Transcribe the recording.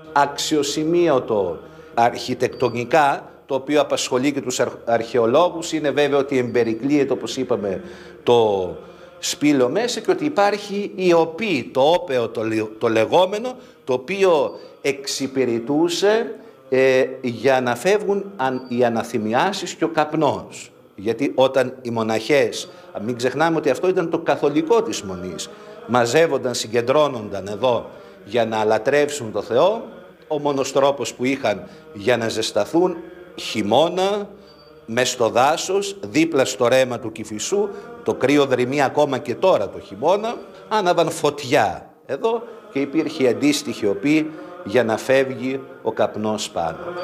αξιοσημείωτο αρχιτεκτονικά, το οποίο απασχολεί και τους αρχαιολόγους. Είναι βέβαιο ότι εμπερικλείεται, όπως είπαμε, το σπήλαιο μέσα και ότι υπάρχει η οπή, το όπαιο το λεγόμενο, το οποίο εξυπηρετούσε για να φεύγουν οι αναθυμιάσεις και ο καπνός. Γιατί όταν οι μοναχές, μην ξεχνάμε ότι αυτό ήταν το καθολικό της Μονής, μαζεύονταν, συγκεντρώνονταν εδώ για να λατρεύσουν το Θεό, ο μόνος τρόπος που είχαν για να ζεσταθούν χειμώνα, μες στο δάσος, δίπλα στο ρέμα του Κηφισού, το κρύο δρυμεί ακόμα και τώρα το χειμώνα, άναβαν φωτιά εδώ και υπήρχε αντίστοιχη οπή για να φεύγει ο καπνός πάνω.